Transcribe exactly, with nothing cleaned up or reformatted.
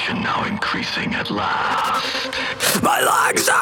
tension now increasing at last. My legs are